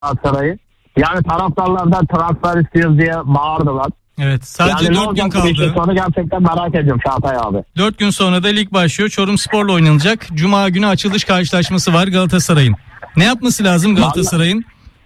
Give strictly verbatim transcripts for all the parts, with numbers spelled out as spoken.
Galatasaray'ı. Yani taraftarlar da transfer istiyoruz diye bağırdılar. Evet, sadece yani dört gün kaldı. Sonra gerçekten merak ediyorum Çağatay abi. dört gün sonra da lig başlıyor. Çorumspor'la oynanacak. Cuma günü açılış karşılaşması var Galatasaray'ın. Ne yapması lazım Galatasaray'ın?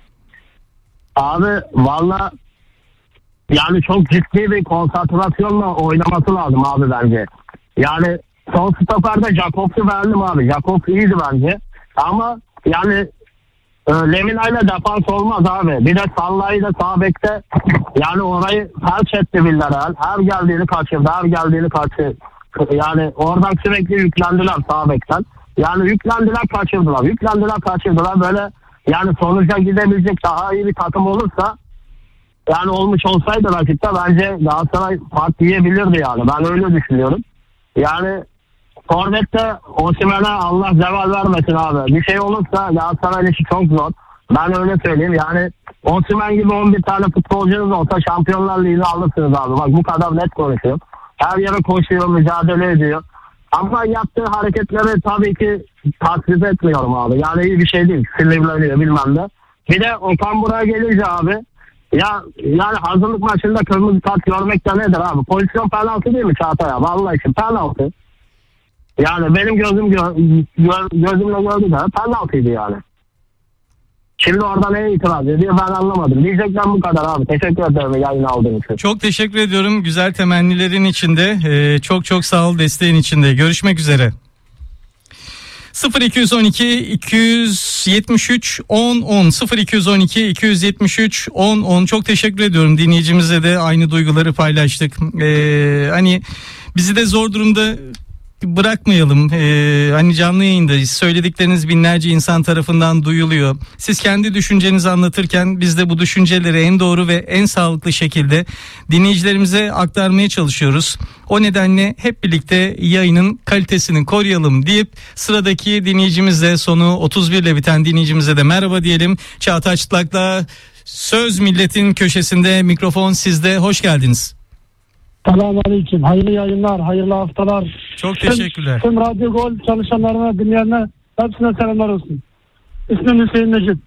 Abi valla yani çok ciddi bir konsantrasyonla oynaması lazım abi bence. Yani son stoperde Jakobs'u verdim abi. Jakobs iyiydi bence. Ama yani e, Lemina ile defans olmaz abi. Bir de Sallai'yi de sağ bekte yani orayı felç etti Villarreal. Her geldiğini kaçırdı. Her geldiğini kaçırdı. Yani oradan sürekli yüklendiler sağ bekten. Yani yüklendiler kaçırdılar. Yüklendiler kaçırdılar. Böyle yani sonuca gidebilecek daha iyi bir takım olursa yani olmuş olsaydı rakipte bence Galatasaray fark yiyebilirdi yani. Ben öyle düşünüyorum. Yani Forvet'te Osimhen'e Allah zeval vermesin abi. Bir şey olursa Galatasaray'ın işi çok zor. Ben öyle söyleyeyim. Yani Osimhen gibi on bir tane futbolcunuz olsa Şampiyonlar Ligi'ni alırsınız abi. Bak bu kadar net konuşuyor. Her yere koşuyor, mücadele ediyor. Ama yaptığı hareketleri tabii ki takdir etmiyorum abi. Yani iyi bir şey değil. Sinirleniyor bilmem ne. Bir de Okan buraya gelince abi ya yani hazırlık maçında kırmızı kart görmek de nedir abi? Pozisyon penaltı değil mi Çağatay abi? Allah için penaltı. Yani benim gözüm gö- gö- gözümle gördü de penaltıydı yani. Şimdi orada neye itiraz ediyor ben anlamadım. Diyecekten bu kadar abi. Teşekkür ederim yayını aldığın için. Çok teşekkür ediyorum güzel temennilerin içinde. Ee, çok çok sağ ol desteğin içinde. Görüşmek üzere. sıfır iki on iki iki yetmiş üç on on sıfır iki on iki iki yetmiş üç on on çok teşekkür ediyorum. Dinleyicimize de aynı duyguları paylaştık. Ee, hani bizi de zor durumda bırakmayalım. Ee, hani canlı yayındayız. Söyledikleriniz binlerce insan tarafından duyuluyor. Siz kendi düşüncenizi anlatırken biz de bu düşünceleri en doğru ve en sağlıklı şekilde dinleyicilerimize aktarmaya çalışıyoruz. O nedenle hep birlikte yayının kalitesini koruyalım deyip sıradaki dinleyicimizle sonu otuz bir ile biten dinleyicimize de merhaba diyelim. Çağatay Çıtlak'la Söz Milletin köşesinde mikrofon sizde. Hoş geldiniz. Selamünaleyküm. Hayırlı yayınlar, hayırlı haftalar. Çok teşekkürler. Tüm, tüm Radyo Gol çalışanlarına, dinleyenlerine hepsine selamlar olsun. İsmim Hüseyin Mecit.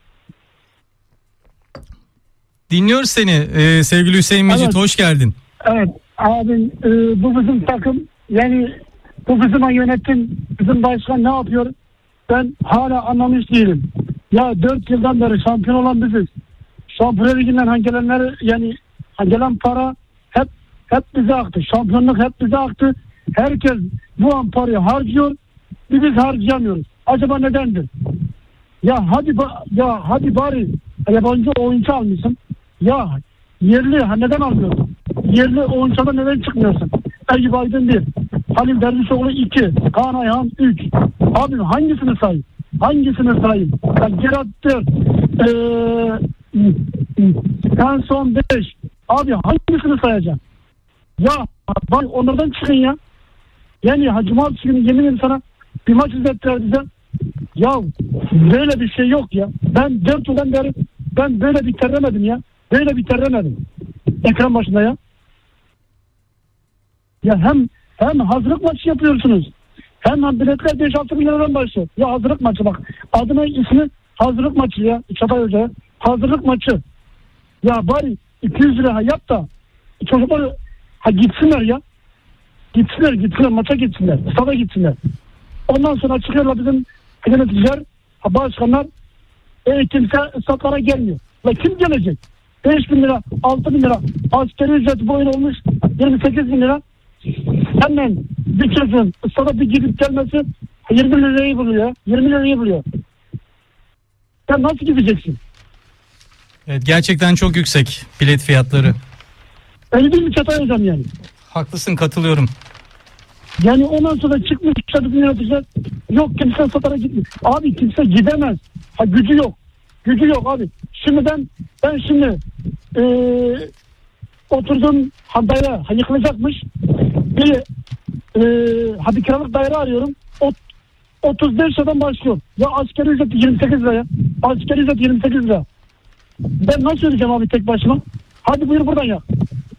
Dinliyoruz seni ee, sevgili Hüseyin Mecit. Evet. Hoş geldin. Evet abim e, bu bizim takım yani bu bizim yönetim, bizim başkan ne yapıyor? Ben hala anlamış değilim. Ya dört yıldan beri şampiyon olan biziz. Şampiyon Ligi'nden hangelenler yani gelen para hep hep bize aktı. Şampiyonluk hep bize aktı. Herkes bu an parayı harcıyor. Biz harcayamıyoruz. Acaba nedendir? Ya hadi ya hadi bari yabancı oyuncu almışsın. Ya yerli ha neden almıyorsun? Yerli oyuncudan neden çıkmıyorsun? Eyüp Aydın bir, Halil Dervişoğlu iki, Kaan Ayhan üç. Abi hangisini sayayım? Hangisini sayayım? Ya Gerard dört, ee, en son beş. Abi hangisini sayacağım? Ya bak onlardan çıkın ya. Yani Hacı Mahmut günü yemin ederim sana bir maç izlettiler bize. Ya böyle bir şey yok ya. Ben dört yıldan beri ben böyle bir terlemedim ya. Böyle bir terlemedim. Ekran başında ya. Ya hem hem hazırlık maçı yapıyorsunuz. Hem biletler beş altı bin liradan başlıyor. Ya hazırlık maçı bak. Adına ismi hazırlık maçı ya. Çatay Hoca. Hazırlık maçı. Ya bari iki yüz lira yap da çocuklar ha gitsinler ya. Gitsinler gitsinler maça gitsinler. Stada gitsinler. Ondan sonra çıkıyorlar bizim yöneticiler, başkanlar e, kimse statlara gelmiyor. La kim gelecek? beş bin lira, altı bin lira askeri ücret bu oyun olmuş yirmi sekiz bin lira. Hemen bir çocuğun stada bir gidip gelmesi yirmi lirayı buluyor. yirmi lirayı buluyor. Sen nasıl gideceksin? Evet, gerçekten çok yüksek bilet fiyatları. Öyle değil mi Çatay Hocam yani? Haklısın, katılıyorum. Yani ondan sonra çıkmış bizim yöneticiler yok kimse satara gitmiyor. Abi kimse gidemez. Ha gücü yok. Gücü yok abi. Şimdi ben ben şimdi ee, oturdum ha daire ha yıkılacakmış. Bir ee, ha bir kiralık daire arıyorum. Ot, otuz beş liradan başlıyor. Ya asgari ücret yirmi sekiz lira ya. Asgari ücret yirmi sekiz lira. Ben nasıl ödeyeceğim abi tek başıma? Hadi buyur buradan ya.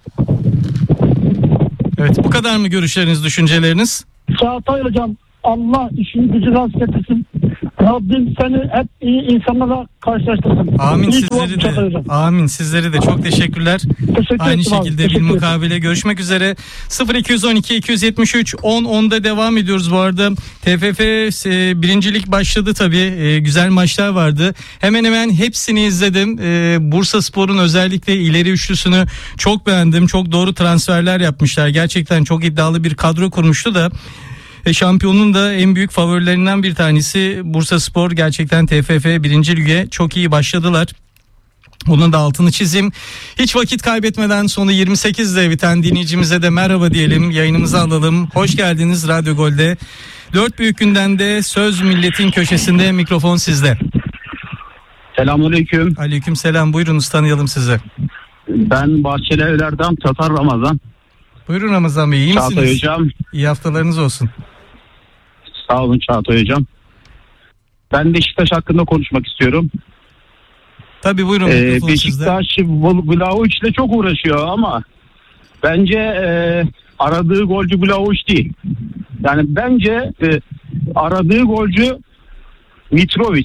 Evet, bu kadar mı görüşleriniz, düşünceleriniz? Çağatay Hocam Allah işini gücü rast getirsin. Rabbim seni hep iyi insanlarla karşılaştırsın. Amin, İyi sizleri ki varsın de. hocam. Amin, sizleri de. Çok teşekkürler. Teşekkür Aynı ederim abi, şekilde teşekkür bir ederim. mukabele görüşmek üzere. sıfır iki on iki iki yetmiş üç on onda devam ediyoruz bu arada. T F F e, birincilik başladı tabii. E, güzel maçlar vardı. Hemen hemen hepsini izledim. E, Bursaspor'un özellikle ileri üçlüsünü çok beğendim. Çok doğru transferler yapmışlar. Gerçekten çok iddialı bir kadro kurmuştu da. E, şampiyonun da en büyük favorilerinden bir tanesi Bursaspor. Gerçekten T F F birinci lige çok iyi başladılar. Onun da altını çizeyim. Hiç vakit kaybetmeden sonu yirmi sekizde biten dinleyicimize de merhaba diyelim. Yayınımıza alalım. Hoş geldiniz Radyo Gol'de. Dört büyük gündemde Söz Milletin köşesinde mikrofon sizde. Selamünaleyküm. Aleyküm selam. Buyurunuz, tanıyalım sizi. Ben Bahçeli Evler'den Tatar Ramazan. Buyurun Ramazan Bey, iyi misiniz? Çağatay Hocam. İyi haftalarınız olsun. Sağ olun Çağatay Hocam. Ben Beşiktaş hakkında konuşmak istiyorum. Tabii buyurun, Ee, mikrofon sizde. Beşiktaş Vlahovic ile çok uğraşıyor ama bence e, aradığı golcü Vlahovic değil. Yani bence e, aradığı golcü Mitrovic.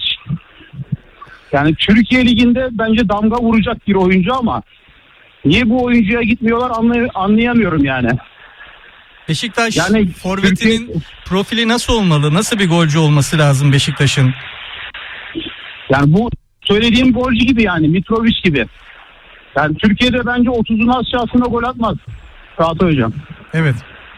Yani Türkiye Ligi'nde bence damga vuracak bir oyuncu ama niye bu oyuncuya gitmiyorlar anlay- anlayamıyorum yani. Beşiktaş Yani forvetinin Türkiye- profili nasıl olmalı? Nasıl bir golcü olması lazım Beşiktaş'ın? Yani bu söylediğim golcü gibi, yani Mitrovic gibi. Yani Türkiye'de bence otuzun aşağısına gol atmaz Çağatay Hocam. Evet.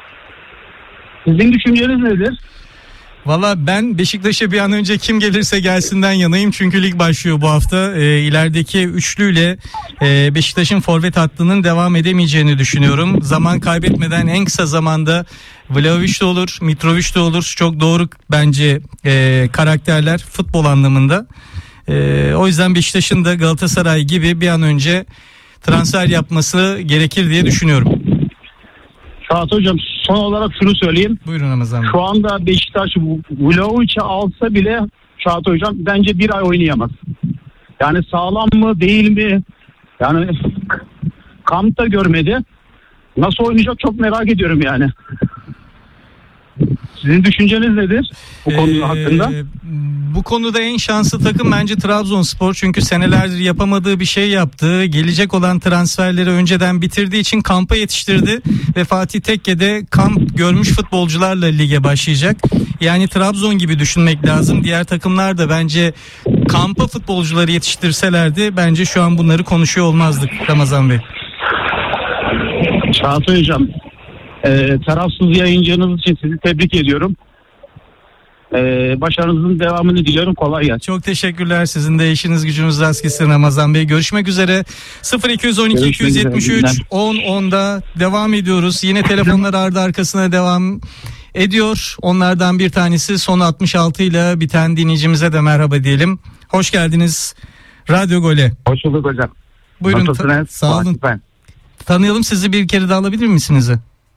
Sizin düşünceniz nedir? Valla ben Beşiktaş'a bir an önce kim gelirse gelsinden yanayım. Çünkü lig başlıyor bu hafta. E, ilerideki üçlüyle e, Beşiktaş'ın forvet hattının devam edemeyeceğini düşünüyorum. Zaman kaybetmeden en kısa zamanda Vlahovic de olur, Mitrovic de olur. Çok doğru bence e, karakterler futbol anlamında. E, o yüzden Beşiktaş'ın da Galatasaray gibi bir an önce transfer yapması gerekir diye düşünüyorum. Çağatay Hocam, son olarak şunu söyleyeyim. Buyurun Ramazan Bey. Şu anda Beşiktaş Vlahovic'i alsa bile Çağatay Hocam bence bir ay oynayamaz. Yani sağlam mı değil mi? Yani kampta görmedi. Nasıl oynayacak çok merak ediyorum yani. Sizin düşünceniz nedir bu konu Ee, hakkında? Bu konuda en şanslı takım bence Trabzonspor. Çünkü senelerdir yapamadığı bir şey yaptı. Gelecek olan transferleri önceden bitirdiği için kampa yetiştirdi. Ve Fatih Tekke de kamp görmüş futbolcularla lige başlayacak. Yani Trabzon gibi düşünmek lazım. Diğer takımlar da bence kampa futbolcuları yetiştirselerdi bence şu an bunları konuşuyor olmazdık Ramazan Bey. Çağatay Hocam, e, tarafsız yayıncınız için sizi tebrik ediyorum. E, başarınızın devamını diliyorum. Kolay gelsin. Çok teşekkürler. Sizin de işiniz gücünüz rast gitsin Ramazan Bey. Görüşmek üzere. sıfır iki on iki iki yetmiş üç on onda devam ediyoruz. Yine telefonlar ardı arkasına devam ediyor. Onlardan bir tanesi son altmış altı ile biten dinleyicimize de merhaba diyelim. Hoş geldiniz Radyo Gol'e. Hoş bulduk hocam. Buyurun. Nasılsınız? Ta- sağ olun. Fatih ben. Tanıyalım sizi, bir kere de alabilir misiniz?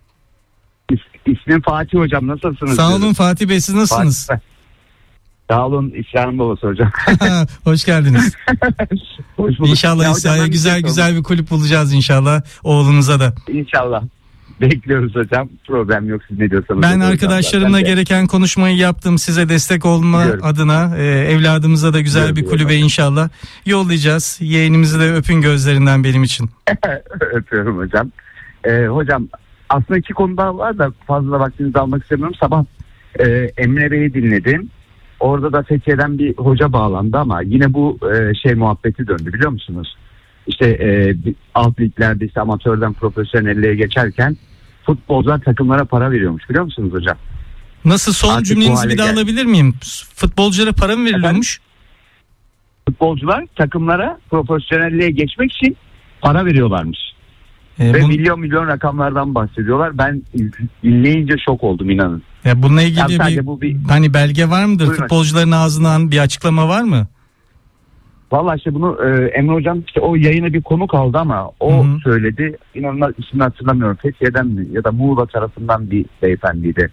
İs- İsmim Fatih hocam. Nasılsınız? Sağ olun Fatih Bey, siz nasılsınız? Fatih ben. Sağ olun, İslam'ın babası hocam. Hoş geldiniz. Hoş bulduk. İnşallah Ya hocam, İsa'ya ben güzel bir şey güzel bir kulüp bulacağız inşallah oğlunuza da. sorayım. İnşallah. Bekliyoruz hocam. Problem yok, siz ne diyorsanız. Ben hocam. arkadaşlarımla Ben de- gereken konuşmayı yaptım. Size destek olma Biliyorum. adına e, evladımıza da güzel bir Biliyorum, kulübe biliyorum. inşallah yollayacağız. Yeğenimizi de öpün gözlerinden benim için. Öpüyorum hocam. Ee, hocam aslında iki konu daha var da fazla vaktinizi almak istemiyorum. Sabah e, Emre Bey'i dinledim. Orada da Fethiye'den bir hoca bağlandı ama yine bu e, şey muhabbeti döndü, biliyor musunuz? İşte e, bir- alt liglerde işte amatörden profesyonelliğe geçerken futbolcular takımlara para veriyormuş, biliyor musunuz hocam? Nasıl, son Artık bu cümlenizi hale bir daha geldi. alabilir miyim? Futbolculara para mı veriliyormuş? Futbolcular takımlara profesyonelliğe geçmek için para veriyorlarmış. E, Ve bun- milyon milyon rakamlardan bahsediyorlar. Ben dinleyince şok oldum, inanın. ya bununla ilgili Tabii sadece bir, bu bir- hani belge var mıdır? Buyurun. Futbolcuların ağzından bir açıklama var mı? Vallahi işte bunu e, Emre hocam işte o yayına bir konu kaldı ama o Hı hı. söyledi. İnanılmaz, ismini hatırlamıyorum. Fethiye'den mi ya da Muğla tarafından bir beyefendiydi.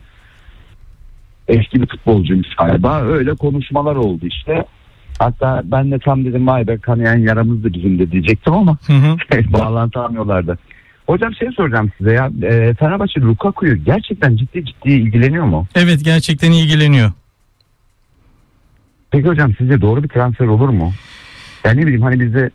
Eski bir futbolcuymuş galiba. Öyle konuşmalar oldu işte. Hatta ben de tam dedim vay be, kanayan yaramızdı bizim de diyecektim ama Hı hı. bağlantı almıyorlardı. Hocam şey soracağım size ya. E, Fenerbahçe Lukaku'yu gerçekten ciddi ciddi ilgileniyor mu? Evet, gerçekten ilgileniyor. Peki hocam sizce doğru bir transfer olur mu? Yani ne bileyim hani bizde